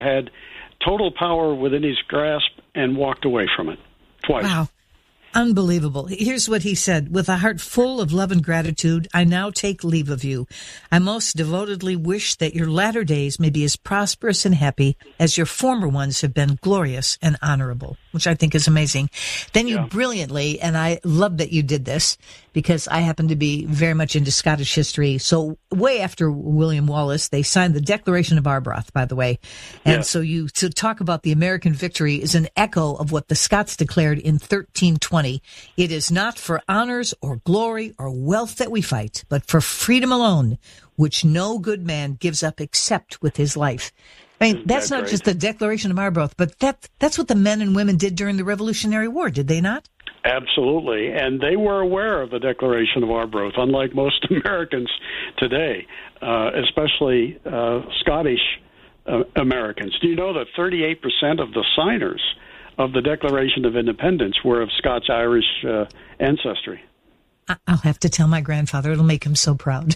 had total power within his grasp and walked away from it twice. Wow. Unbelievable. Here's what he said. With a heart full of love and gratitude, I now take leave of you. I most devotedly wish that your latter days may be as prosperous and happy as your former ones have been glorious and honorable, which I think is amazing. Then you brilliantly, and I love that you did this because I happen to be very much into Scottish history. So way after William Wallace, they signed the Declaration of Arbroath, by the way. And so you to talk about the American victory is an echo of what the Scots declared in 1320. It is not for honors or glory or wealth that we fight, but for freedom alone, which no good man gives up except with his life. I mean, that's not just the Declaration of Arbroath, but that's what the men and women did during the Revolutionary War, did they not? Absolutely, and they were aware of the Declaration of Arbroath, unlike most Americans today, especially Scottish Americans. Do you know that 38% of the signers of the Declaration of Independence were of Scots-Irish ancestry? I'll have to tell my grandfather. It'll make him so proud.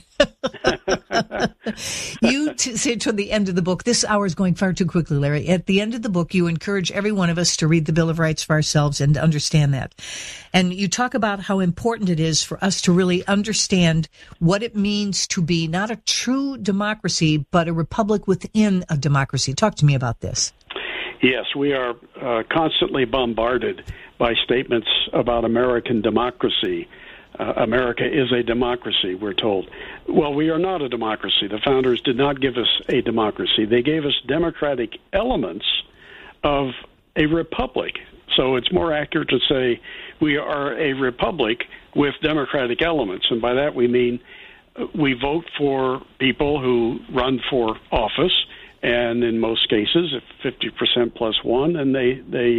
You say toward the end of the book, this hour is going far too quickly, Larry. At the end of the book, you encourage every one of us to read the Bill of Rights for ourselves and to understand that. And you talk about how important it is for us to really understand what it means to be not a true democracy, but a republic within a democracy. Talk to me about this. Yes, we are constantly bombarded by statements about American democracy. America is a democracy, we're told. Well, we are not a democracy. The founders did not give us a democracy. They gave us democratic elements of a republic. So it's more accurate to say we are a republic with democratic elements. And by that we mean we vote for people who run for office, and in most cases, if 50% plus one, and they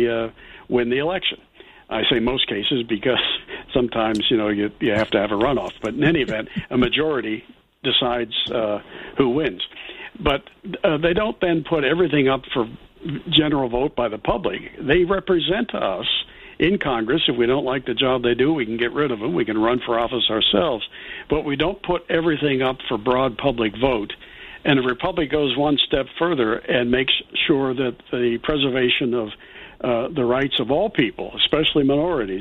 win the election. I say most cases because sometimes, you have to have a runoff. But in any event, a majority decides who wins. But they don't then put everything up for general vote by the public. They represent us in Congress. If we don't like the job they do, we can get rid of them. We can run for office ourselves. But we don't put everything up for broad public vote. And the Republic goes one step further and makes sure that the preservation of the rights of all people, especially minorities,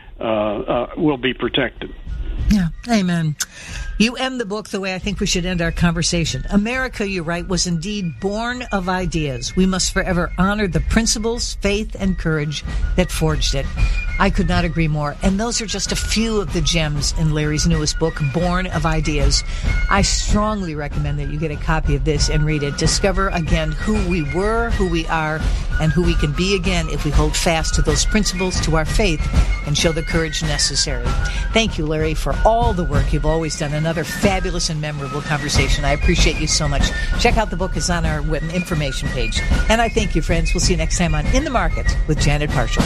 will be protected. Yeah, amen. You end the book the way I think we should end our conversation. America, you write, was indeed born of ideas. We must forever honor the principles, faith, and courage that forged it. I could not agree more. And those are just a few of the gems in Larry's newest book, Born of Ideas. I strongly recommend that you get a copy of this and read it. Discover again who we were, who we are, and who we can be again if we hold fast to those principles, to our faith, and show the courage necessary. Thank you, Larry, for all the work you've always done. Another fabulous and memorable conversation. I appreciate you so much. Check out the book. It's on our information page. And I thank you, friends. We'll see you next time on In the Market with Janet Parshall.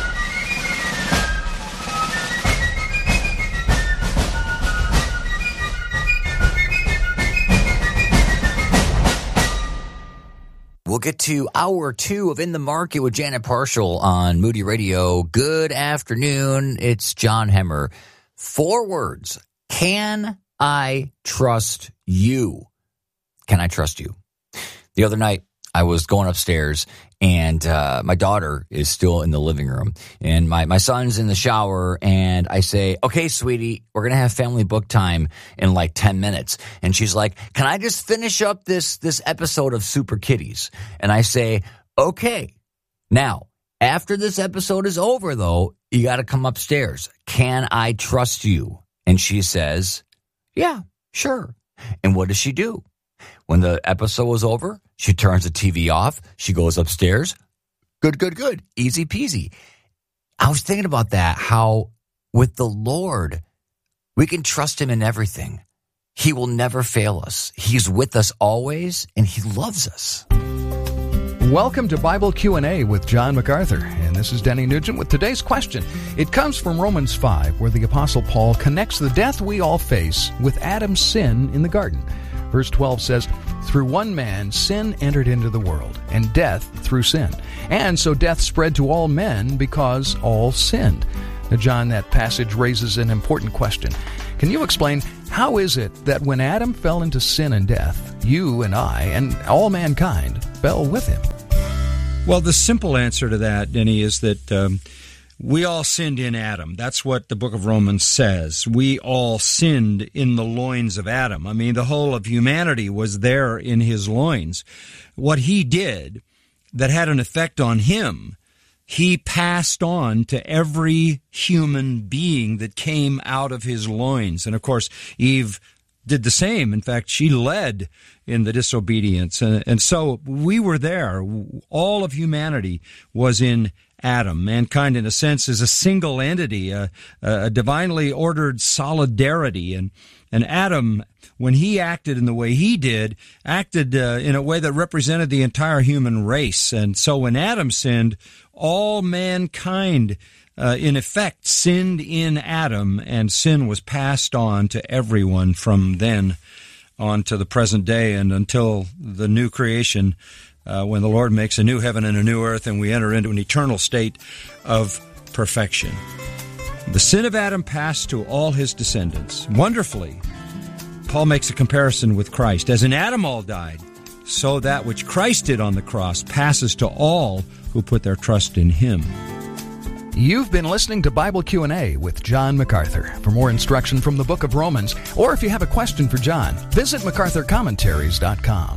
We'll get to hour 2 of In the Market with Janet Parshall on Moody Radio. Good afternoon. It's John Hemmer. 4 words. Can I trust you? Can I trust you? The other night, I was going upstairs, and my daughter is still in the living room, and my son's in the shower, and I say, okay, sweetie, we're going to have family book time in like 10 minutes. And she's like, can I just finish up this episode of Super Kitties? And I say, okay. Now, after this episode is over, though, you got to come upstairs. Can I trust you? And she says, yeah, sure. And what does she do? When the episode was over, she turns the TV off. She goes upstairs. Good. Easy peasy. I was thinking about that, how with the Lord, we can trust him in everything. He will never fail us. He's with us always, and he loves us. Welcome to Bible Q&A with John MacArthur, and this is Denny Nugent with today's question. It comes from Romans 5, where the Apostle Paul connects the death we all face with Adam's sin in the garden. Verse 12 says, through one man sin entered into the world, and death through sin. And so death spread to all men because all sinned. Now, John, that passage raises an important question. Can you explain, how is it that when Adam fell into sin and death, you and I, and all mankind, fell with him. Well, the simple answer to that, Denny, is that we all sinned in Adam. That's what the book of Romans says. We all sinned in the loins of Adam. I mean, the whole of humanity was there in his loins. What he did that had an effect on him, he passed on to every human being that came out of his loins. And, of course, Eve did the same. In fact, she led in the disobedience. And so we were there. All of humanity was in Adam. Mankind, in a sense, is a single entity, a divinely ordered solidarity. And Adam, when he acted in the way he did, acted in a way that represented the entire human race. And so when Adam sinned, all mankind, in effect, sinned in Adam, and sin was passed on to everyone from then on to the present day and until the new creation, when the Lord makes a new heaven and a new earth and we enter into an eternal state of perfection. The sin of Adam passed to all his descendants. Wonderfully, Paul makes a comparison with Christ. As in Adam all died, so that which Christ did on the cross passes to all who put their trust in him. You've been listening to Bible Q&A with John MacArthur. For more instruction from the book of Romans, or if you have a question for John, visit MacArthurCommentaries.com.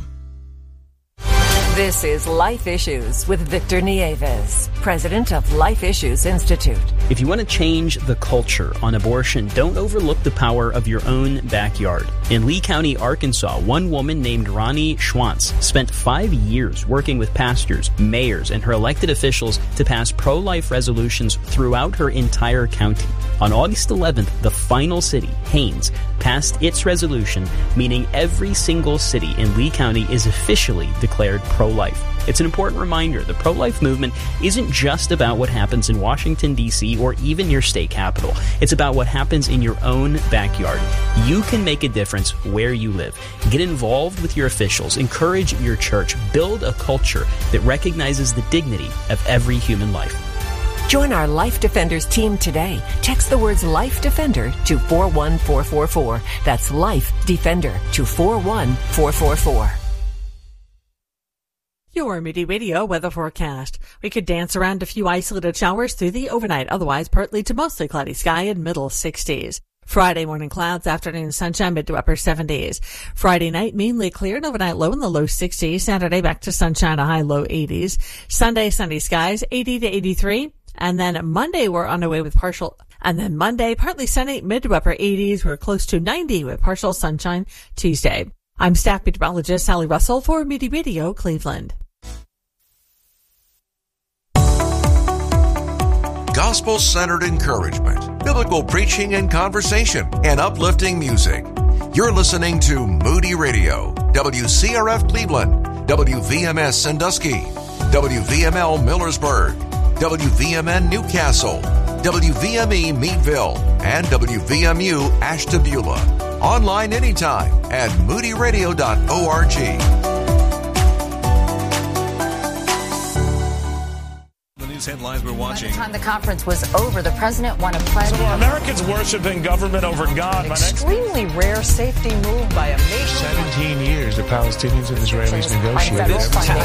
This is Life Issues with Victor Nieves, president of Life Issues Institute. If you want to change the culture on abortion, don't overlook the power of your own backyard. In Lee County, Arkansas, one woman named Ronnie Schwantz spent 5 years working with pastors, mayors, and her elected officials to pass pro-life resolutions throughout her entire county. On August 11th, the final city, Haines, passed its resolution, meaning every single city in Lee County is officially declared pro-life. It's an important reminder the pro-life movement isn't just about what happens in Washington, D.C. or even your state capital. It's about what happens in your own backyard. You can make a difference where you live. Get involved with your officials. Encourage your church. Build a culture that recognizes the dignity of every human life. Join our Life Defenders team today. Text the words Life Defender to 41444. That's Life Defender to 41444. Your Moody Radio weather forecast. We could dance around a few isolated showers through the overnight, otherwise partly to mostly cloudy sky in middle 60s. Friday morning clouds, afternoon sunshine, mid to upper 70s. Friday night mainly clear, overnight low in the low 60s. Saturday back to sunshine, a high low 80s. Sunday, sunny skies, 80 to 83. And then Monday, we're on our way with Monday, partly sunny, mid to upper 80s. We're close to 90 with partial sunshine Tuesday. I'm staff meteorologist Sally Russell for Moody Radio, Cleveland. Gospel-centered encouragement, biblical preaching and conversation, and uplifting music. You're listening to Moody Radio, WCRF Cleveland, WVMS Sandusky, WVML Millersburg, WVMN Newcastle, WVME Meadville, and WVMU Ashtabula. Online anytime at moodyradio.org. Headlines we're watching. By the time the conference was over, the president won a pledge. So are Americans worshiping government over God? Extremely rare safety move by a nation. 17 years the Palestinians and Israelis negotiated.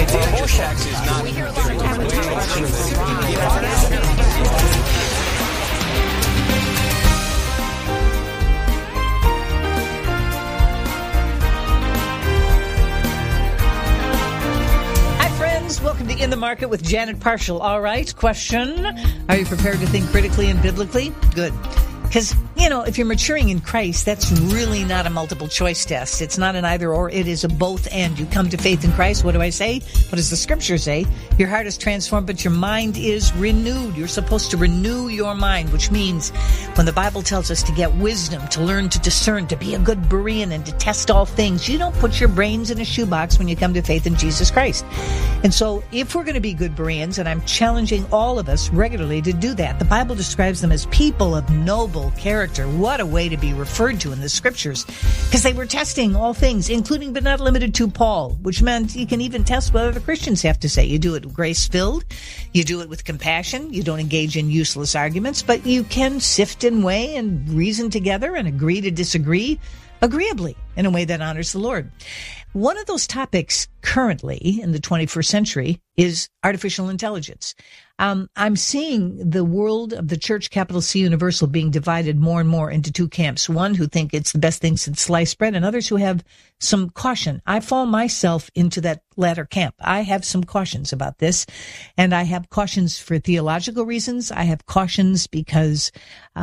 Welcome to In the Market with Janet Parshall. All right, question. Are you prepared to think critically and biblically? Good. Because, if you're maturing in Christ, that's really not a multiple choice test. It's not an either or. It is a both and. You come to faith in Christ. What do I say? What does the scripture say? Your heart is transformed, but your mind is renewed. You're supposed to renew your mind, which means when the Bible tells us to get wisdom, to learn to discern, to be a good Berean and to test all things, you don't put your brains in a shoebox when you come to faith in Jesus Christ. And so if we're going to be good Bereans, and I'm challenging all of us regularly to do that, the Bible describes them as people of noble character. What a way to be referred to in the scriptures, because they were testing all things, including but not limited to Paul, which meant you can even test what other Christians have to say. You do it grace-filled, you do it with compassion, you don't engage in useless arguments, but you can sift and weigh and reason together and agree to disagree agreeably. in a way that honors the Lord. One of those topics currently in the 21st century is artificial intelligence. I'm seeing the world of the church, capital C Universal, being divided more and more into two camps. One who think it's the best thing since sliced bread, and others who have some caution. I fall myself into that latter camp. I have some cautions about this, and I have cautions for theological reasons. I have cautions because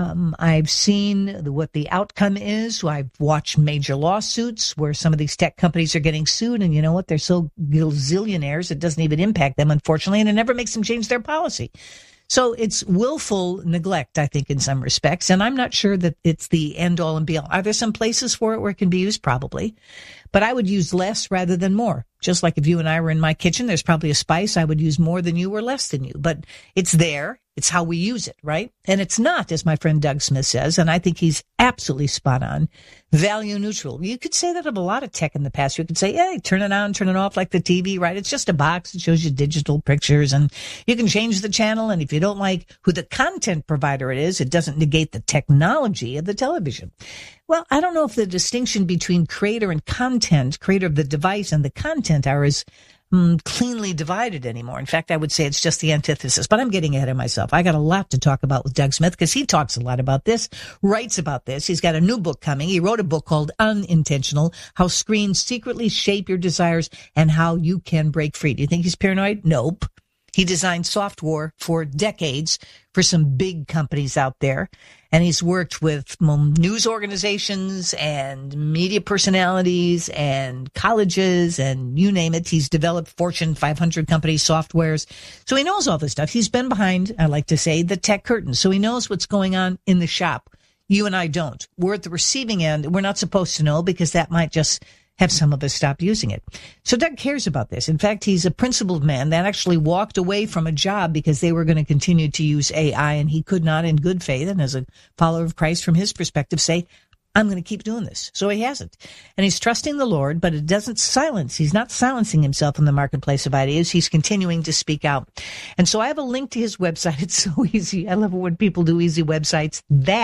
I've seen what the outcome is. I've watched major lawsuits where some of these tech companies are getting sued, and you know what? They're so gazillionaires, it doesn't even impact them, unfortunately, and it never makes them change their policy. So it's willful neglect, I think, in some respects, and I'm not sure that it's the end-all and be-all. Are there some places for it where it can be used? Probably. But I would use less rather than more. Just like if you and I were in my kitchen, there's probably a spice I would use more than you or less than you. But it's there. It's how we use it, right? And it's not, as my friend Doug Smith says, and I think he's absolutely spot on, value neutral. You could say that of a lot of tech in the past. You could say, hey, turn it on, turn it off like the TV, right? It's just a box that shows you digital pictures, and you can change the channel. And if you don't like who the content provider it is, it doesn't negate the technology of the television. Well, I don't know if the distinction between creator and content, creator of the device and the content are as cleanly divided anymore. In fact, I would say it's just the antithesis, but I'm getting ahead of myself. I got a lot to talk about with Doug Smith because he talks a lot about this, writes about this. He's got a new book coming. He wrote a book called Unintentional, How Screens Secretly Shape Your Desires and How You Can Break Free. Do you think he's paranoid? Nope. He designed software for decades for some big companies out there. And he's worked with news organizations and media personalities and colleges and you name it. He's developed Fortune 500 company softwares. So he knows all this stuff. He's been behind, I like to say, the tech curtain. So he knows what's going on in the shop. You and I don't. We're at the receiving end. We're not supposed to know because that might just have some of us stop using it. So Doug cares about this. In fact, he's a principled man that actually walked away from a job because they were going to continue to use AI, and he could not in good faith and as a follower of Christ from his perspective say, I'm going to keep doing this. So he hasn't. And he's trusting the Lord, but it doesn't silence. He's not silencing himself in the marketplace of ideas. He's continuing to speak out. And so I have a link to his website. It's so easy. I love it when people do easy websites.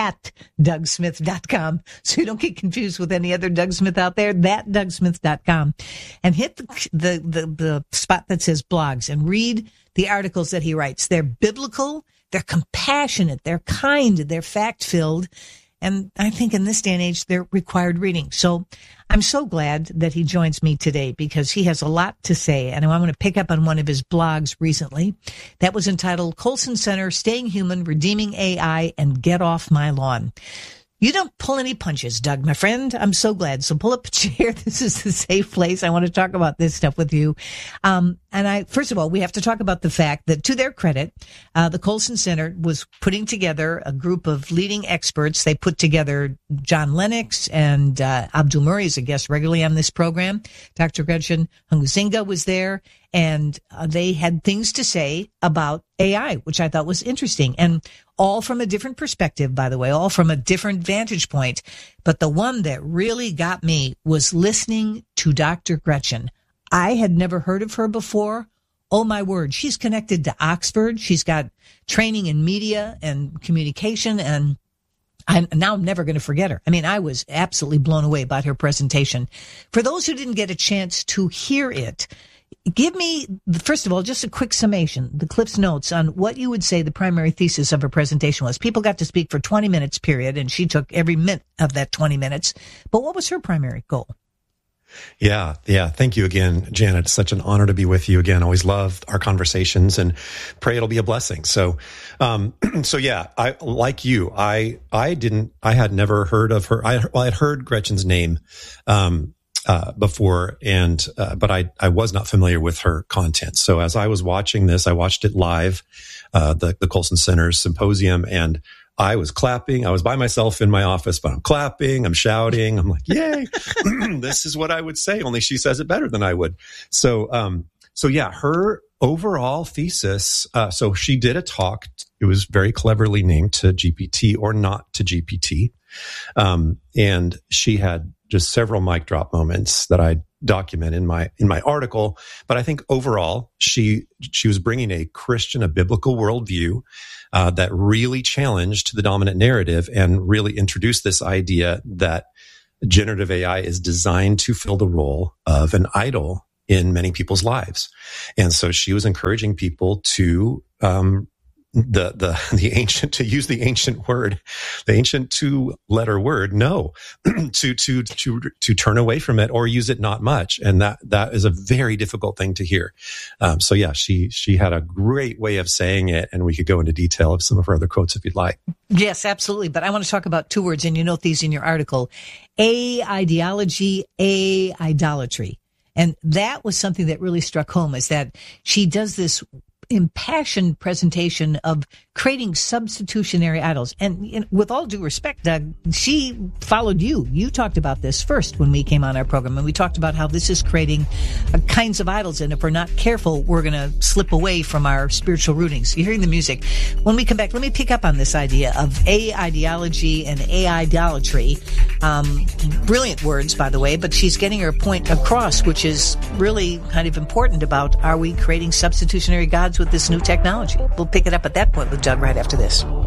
ThatDougSmith.com. So you don't get confused with any other Doug Smith out there. ThatDougSmith.com. And hit the spot that says blogs and read the articles that he writes. They're biblical. They're compassionate. They're kind. They're fact-filled. And I think in this day and age, they're required reading. So I'm so glad that he joins me today because he has a lot to say. And I want to pick up on one of his blogs recently that was entitled Colson Center, Staying Human, Redeeming AI, and Get Off My Lawn. You don't pull any punches, Doug, my friend. I'm so glad. So pull up a chair. This is the safe place. I want to talk about this stuff with you. First of all, we have to talk about the fact that to their credit, the Colson Center was putting together a group of leading experts. They put together John Lennox and Abdul Murray as a guest regularly on this program. Dr. Gretchen Hunguzinga was there, and they had things to say about AI, which I thought was interesting. And all from a different perspective, by the way, all from a different vantage point. But the one that really got me was listening to Dr. Gretchen. I had never heard of her before. Oh, my word. She's connected to Oxford. She's got training in media and communication, and I'm never going to forget her. I mean, I was absolutely blown away by her presentation. For those who didn't get a chance to hear it, give me, first of all, just a quick summation, the Cliff's Notes on what you would say the primary thesis of her presentation was. People got to speak for 20 minutes, period, and she took every minute of that 20 minutes. But what was her primary goal? Yeah. Thank you again, Janet. It's such an honor to be with you again. Always love our conversations and pray it'll be a blessing. So, yeah, I, like you, I had never heard of her. I had heard Gretchen's name, before, but I was not familiar with her content. So as I was watching this, I watched it live, the Colson Center's symposium, and I was clapping. I was by myself in my office, but I'm clapping, I'm shouting. I'm like, yay. This is what I would say, only she says it better than I would. So yeah, her overall thesis, so she did a talk. It was very cleverly named To GPT or Not to GPT. And she had just several mic drop moments that I document in my article. But I think overall, she was bringing a biblical worldview, that really challenged the dominant narrative and really introduced this idea that generative AI is designed to fill the role of an idol in many people's lives. And so she was encouraging people to, the ancient, to use the ancient word, the ancient 2-letter word, no, to turn away from it or use it not much. And that is a very difficult thing to hear. So yeah, she had a great way of saying it, and we could go into detail of some of her other quotes if you'd like. Yes, absolutely. But I want to talk about 2 words, and you note these in your article: A, ideology, A, idolatry. And that was something that really struck home, is that she does this impassioned presentation of creating substitutionary idols. And with all due respect, Doug, she followed you. You talked about this first when we came on our program, and we talked about how this is creating kinds of idols, and if we're not careful, we're going to slip away from our spiritual rootings. You're hearing the music. When we come back, let me pick up on this idea of A, ideology, and A, idolatry. Brilliant words, by the way, but she's getting her point across, which is really kind of important about, are we creating substitutionary gods with this new technology? We'll pick it up at that point with Doug right after this.